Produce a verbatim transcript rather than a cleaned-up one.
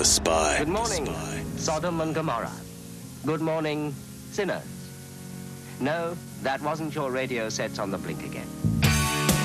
The Spy. Good morning, Sodom and Gomorrah. Good morning, sinners. No, that wasn't your radio sets on the blink again.